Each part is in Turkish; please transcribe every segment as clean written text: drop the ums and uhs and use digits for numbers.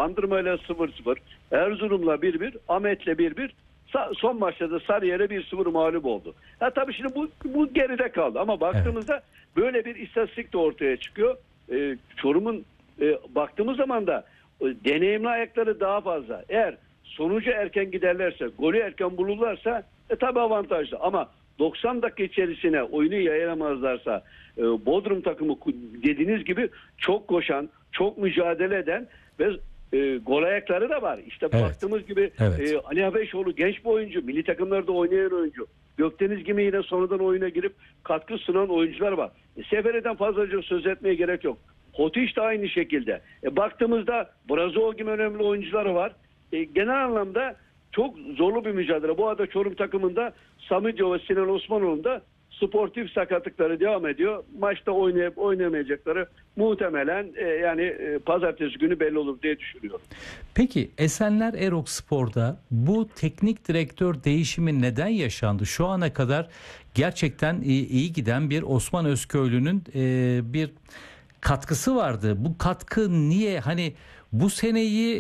Bandırma'yla 0-0, Erzurum'la 1-1, Ahmet'le 1-1. Son maçta da Sarıyer'e 1-0 mağlup oldu. Tabii şimdi bu geride kaldı ama baktığımızda böyle bir istatistik de ortaya çıkıyor. Çorum'un baktığımız zaman da deneyimli ayakları daha fazla. Eğer sonucu erken giderlerse, golü erken bulurlarsa tabii avantajlı. Ama 90 dakika içerisine oyunu yayamazlarsa Bodrum takımı dediğiniz gibi çok koşan, çok mücadele eden ve gol ayakları da var. İşte baktığımız gibi Ali Habeşoğlu genç bir oyuncu, milli takımlarda oynayan oyuncu. Gökdeniz gibi yine sonradan oyuna girip katkı sunan oyuncular var. Sefereden fazlaca söz etmeye gerek yok. Hotiş de aynı şekilde. Baktığımızda Brazoğlu gibi önemli oyuncuları var. Genel anlamda çok zorlu bir mücadele. Bu arada Çorum takımında Samidyo ve Sinan Osmanoğlu'nun da sportif sakatlıkları devam ediyor. Maçta oynayıp oynamayacakları muhtemelen pazartesi günü belli olur diye düşünüyorum. Peki Esenler Erokspor'da bu teknik direktör değişimi neden yaşandı? Şu ana kadar gerçekten iyi giden bir Osman Özköylü'nün bir katkısı vardı. Bu katkı niye bu seneyi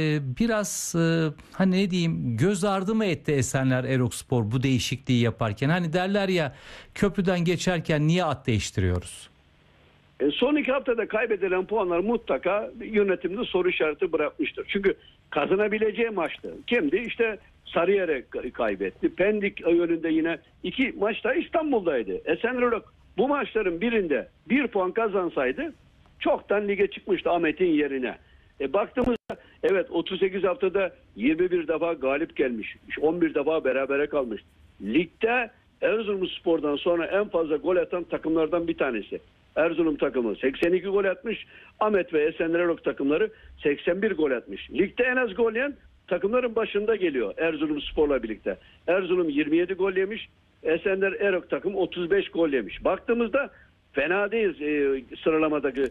biraz ne diyeyim göz ardı mı etti Esenler Erokspor bu değişikliği yaparken? Derler ya köprüden geçerken niye at değiştiriyoruz? Son 2 haftada kaybedilen puanlar mutlaka yönetimde soru işareti bırakmıştır. Çünkü kazanabileceği maçtı. Kimdi? İşte Sarıyer'e kaybetti. Pendik yönünde yine 2 maçta İstanbul'daydı. Esenler Erok bu maçların birinde 1 puan kazansaydı çoktan lige çıkmıştı Ahmet'in yerine. Baktığımızda 38 haftada 21 defa galip gelmiş. 11 defa berabere kalmış. Ligde Erzurumspor'dan sonra en fazla gol atan takımlardan bir tanesi. Erzurum takımı 82 gol atmış. Ahmet ve Esenler Erok takımları 81 gol atmış. Ligde en az gol yiyen takımların başında geliyor Erzurumspor'la birlikte. Erzurum 27 gol yemiş. Esenler Erok takım 35 gol yemiş. Baktığımızda fena değil sıralamadaki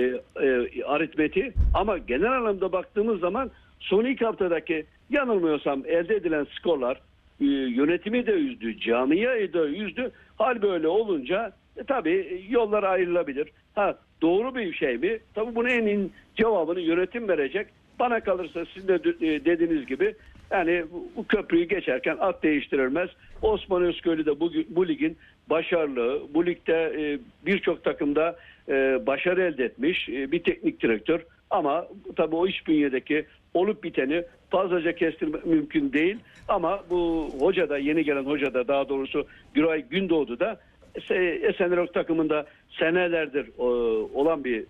aritmetiği ama genel anlamda baktığımız zaman son 2 haftadaki yanılmıyorsam elde edilen skorlar yönetimi de üzdü, camiayı da üzdü. Hal böyle olunca tabii yollar ayrılabilir. Doğru bir şey mi? Tabii bunun en iyi cevabını yönetim verecek. Bana kalırsa sizin de dediğiniz gibi bu köprüyü geçerken at değiştirilmez. Osman Özköylü de bu ligin başarılı, bu ligde birçok takımda başarı elde etmiş bir teknik direktör. Ama tabii o iç bünyedeki olup biteni fazlaca kestirmek mümkün değil. Ama bu hoca da, yeni gelen hoca da, daha doğrusu Güray Gündoğdu da Esenler takımında senelerdir olan bir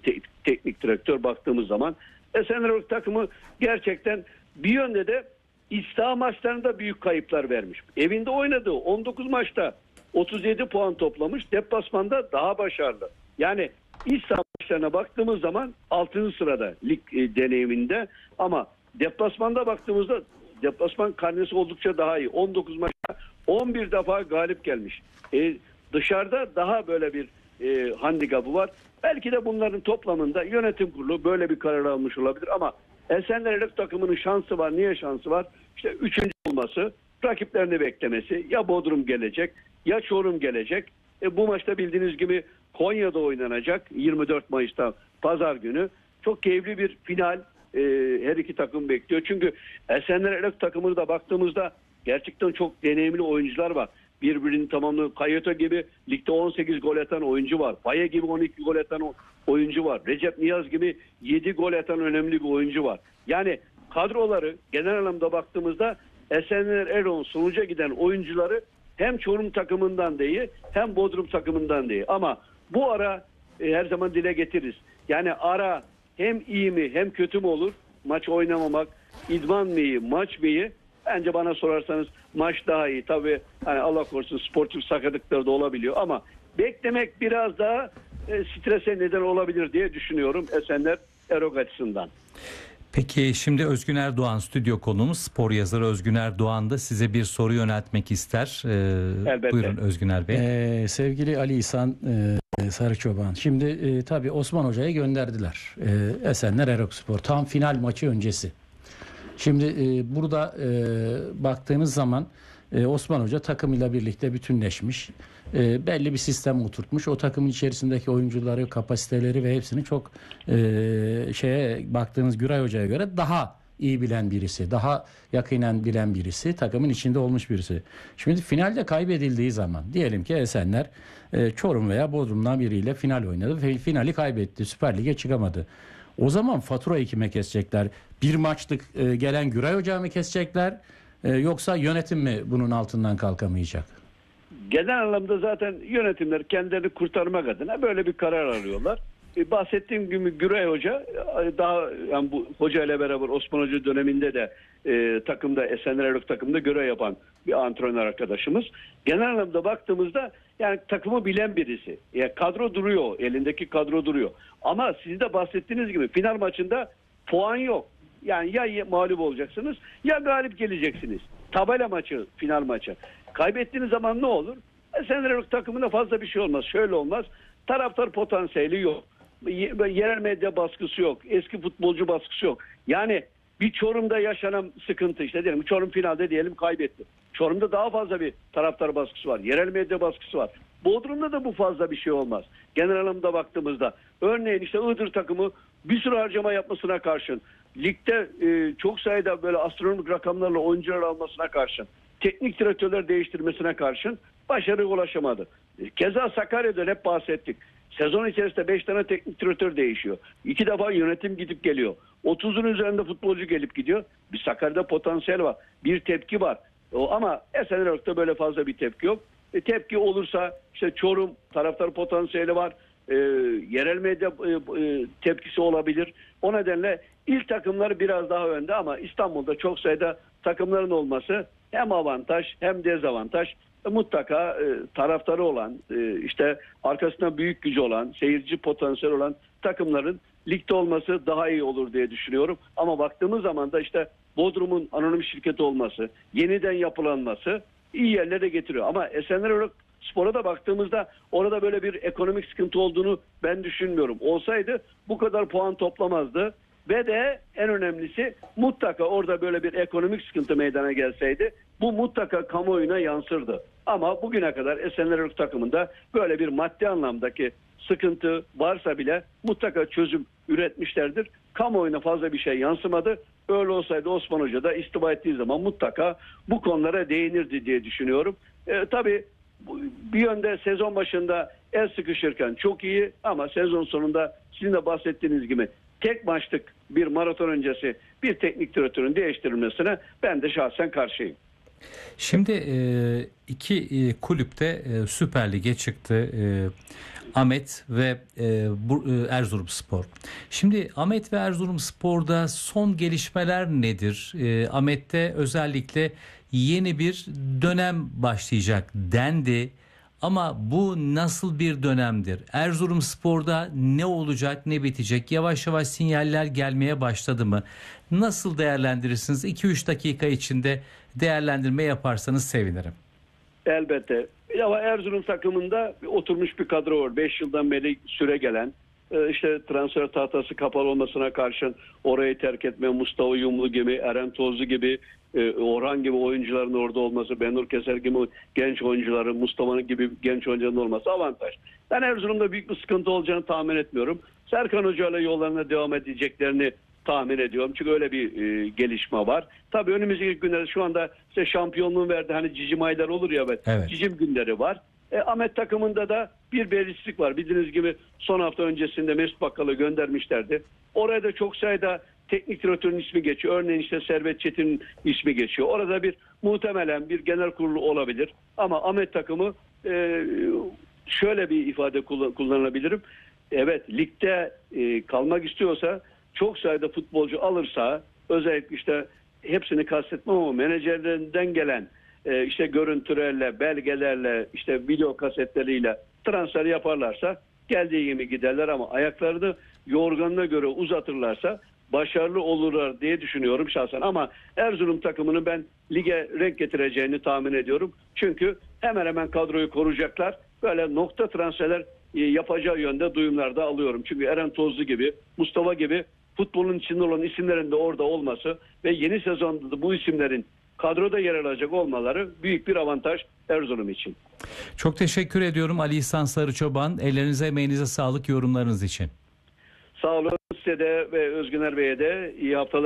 teknik direktör baktığımız zaman. Esenler takımı gerçekten bir yönde de İstiha maçlarında büyük kayıplar vermiş. Evinde oynadığı 19 maçta 37 puan toplamış. Deplasmanda daha başarılı. Yani İstiha maçlarına baktığımız zaman 6. sırada lig deneyiminde ama deplasmanda baktığımızda deplasman karnesi oldukça daha iyi. 19 maçta 11 defa galip gelmiş. Dışarıda daha böyle bir handikapı var. Belki de bunların toplamında yönetim kurulu böyle bir karar almış olabilir ama Esenler Erok takımının şansı var. Niye şansı var? İşte 3. olması, rakiplerini beklemesi. Ya Bodrum gelecek ya Çorum gelecek. Bu maçta bildiğiniz gibi Konya'da oynanacak 24 Mayıs'ta pazar günü. Çok keyifli bir final her iki takım bekliyor. Çünkü Esenler Erok takımını da baktığımızda gerçekten çok deneyimli oyuncular var. Birbirini tamamlayan Kayoto gibi ligde 18 gol atan oyuncu var. Baye gibi 12 gol atan oyuncu var. Recep Niyaz gibi 7 gol atan önemli bir oyuncu var. Yani kadroları genel anlamda baktığımızda Esenler Erok'un sonuca giden oyuncuları hem Çorum takımından da iyi hem Bodrum takımından da iyi. Ama bu ara her zaman dile getiririz. Yani ara hem iyi mi hem kötü mü olur? Maç oynamamak, idman mı iyi, maç mı iyi? Bence bana sorarsanız maç daha iyi. Tabii Allah korusun sportif sakatlıkları da olabiliyor ama beklemek biraz daha strese neden olabilir diye düşünüyorum Esenler Erok açısından. Peki şimdi Özgün Erdoğan stüdyo konuğumuz, spor yazarı Özgün Erdoğan da size bir soru yöneltmek ister. Elbette. Buyurun Özgüner Bey. Sevgili Ali İhsan Sarıçoban. Şimdi tabii Osman Hoca'yı gönderdiler. Esenler Erokspor tam final maçı öncesi. Şimdi burada baktığınız zaman Osman Hoca takımıyla birlikte bütünleşmiş. Belli bir sistem oturtmuş. O takımın içerisindeki oyuncuları, kapasiteleri ve hepsini çok baktığınız Güray Hoca'ya göre daha iyi bilen birisi, daha yakinen bilen birisi, takımın içinde olmuş birisi. Şimdi finalde kaybedildiği zaman diyelim ki Esenler Çorum veya Bodrum'dan biriyle final oynadı ve finali kaybetti. Süper Lig'e çıkamadı. O zaman faturayı kime kesecekler? Bir maçlık gelen Güray Hoca'ya mı kesecekler? Yoksa yönetim mi bunun altından kalkamayacak? Genel anlamda zaten yönetimler kendilerini kurtarmak adına böyle bir karar alıyorlar. Bahsettiğim gibi Güray Hoca daha yani bu hoca ile beraber Osman Hoca döneminde de takımda Esenler Erok takımda görev yapan bir antrenör arkadaşımız. Genel anlamda baktığımızda yani takımı bilen birisi. Yani kadro duruyor, elindeki kadro duruyor. Ama siz de bahsettiğiniz gibi final maçında puan yok. Yani ya mağlup olacaksınız ya galip geleceksiniz. Tabela maçı, final maçı. Kaybettiğiniz zaman ne olur? Esenler Erok takımında fazla bir şey olmaz. Şöyle olmaz. Taraftar potansiyeli yok. Yerel medya baskısı yok. Eski futbolcu baskısı yok. Yani bir Çorum'da yaşanan sıkıntı işte diyelim. Çorum finalde diyelim kaybetti. Çorum'da daha fazla bir taraftar baskısı var. Yerel medya baskısı var. Bodrum'da da bu fazla bir şey olmaz. Genel anlamda baktığımızda. Örneğin işte Iğdır takımı bir sürü harcama yapmasına karşın, ligde çok sayıda böyle astronomik rakamlarla oyuncular almasına karşın, teknik direktörler değiştirmesine karşın başarıya ulaşamadı. Keza Sakarya'da hep bahsettik. Sezon içerisinde 5 tane teknik direktör değişiyor. 2 defa yönetim gidip geliyor. 30'un üzerinde futbolcu gelip gidiyor. Bir Sakarya'da potansiyel var. Bir tepki var. Ama Esenyurt'ta böyle fazla bir tepki yok. Tepki olursa işte Çorum taraftar potansiyeli var. Yerel medya tepkisi olabilir. O nedenle ilk takımlar biraz daha önde ama İstanbul'da çok sayıda takımların olması hem avantaj hem dezavantaj. Mutlaka taraftarı olan, işte arkasında büyük gücü olan, seyirci potansiyeli olan takımların ligde olması daha iyi olur diye düşünüyorum. Ama baktığımız zaman da işte Bodrum'un anonim şirketi olması, yeniden yapılanması iyi yerlere getiriyor. Ama Esenler Spor'a da baktığımızda orada böyle bir ekonomik sıkıntı olduğunu ben düşünmüyorum. Olsaydı bu kadar puan toplamazdı. Ve de en önemlisi mutlaka orada böyle bir ekonomik sıkıntı meydana gelseydi bu mutlaka kamuoyuna yansırdı. Ama bugüne kadar Esenler takımında böyle bir maddi anlamdaki sıkıntı varsa bile mutlaka çözüm üretmişlerdir. Kamuoyuna fazla bir şey yansımadı. Öyle olsaydı Osman Hoca da istifa ettiği zaman mutlaka bu konulara değinirdi diye düşünüyorum. Tabii bir yönde sezon başında el sıkışırken çok iyi ama sezon sonunda sizin de bahsettiğiniz gibi tek maçlık bir maraton öncesi bir teknik direktörün değiştirilmesine ben de şahsen karşıyım. Şimdi iki kulüpte Süper Lig'e çıktı. Ahmet ve Erzurumspor. Şimdi Ahmet ve Erzurumspor'da son gelişmeler nedir? Ahmet'te özellikle yeni bir dönem başlayacak dendi. Ama bu nasıl bir dönemdir? Erzurumspor'da ne olacak, ne bitecek? Yavaş yavaş sinyaller gelmeye başladı mı? Nasıl değerlendirirsiniz? 2-3 dakika içinde değerlendirme yaparsanız sevinirim. Elbette. Ya Erzurum takımında oturmuş bir kadro var. 5 yıldan beri süre gelen. İşte transfer tahtası kapalı olmasına karşın orayı terk etme, Mustafa Yumlu gibi, Eren Tozlu gibi, Orhan gibi oyuncuların orada olması, Benur Keser gibi genç oyuncuların, Mustafa'nın gibi genç oyuncuların olması avantaj. Ben Erzurum'da büyük bir sıkıntı olacağını tahmin etmiyorum. Serkan Hoca ile yollarına devam edeceklerini tahmin ediyorum. Çünkü öyle bir gelişme var. Tabii önümüzdeki günlerde şu anda işte şampiyonluğun verdiği hani cicim aylar olur ya, evet. Cicim günleri var. Ahmet takımında da bir belirsizlik var. Bildiğiniz gibi son hafta öncesinde Mesut Bakkal'ı göndermişlerdi. Oraya da çok sayıda teknik direktörün ismi geçiyor. Örneğin işte Servet Çetin'in ismi geçiyor. Orada bir muhtemelen bir genel kurulu olabilir. Ama Ahmet takımı şöyle bir ifade kullanabilirim. Evet, ligde kalmak istiyorsa çok sayıda futbolcu alırsa, özellikle işte hepsini kastetmem ama menajerlerinden gelen işte görüntülerle, belgelerle, işte video kasetleriyle transfer yaparlarsa geldiği gibi giderler ama ayaklarını yorganına göre uzatırlarsa başarılı olurlar diye düşünüyorum şahsen. Ama Erzurum takımını ben lige renk getireceğini tahmin ediyorum. Çünkü hemen hemen kadroyu koruyacaklar. Böyle nokta transferler yapacağı yönde duyumlar da alıyorum. Çünkü Eren Tozlu gibi, Mustafa gibi futbolun içinde olan isimlerin de orada olması ve yeni sezonda da bu isimlerin kadroda yer alacak olmaları büyük bir avantaj Erzurum için. Çok teşekkür ediyorum Ali İhsan Sarıçoban. Ellerinize emeğinize sağlık yorumlarınız için. Sağ olun, size de ve Özgüner Bey'e de iyi haftalar.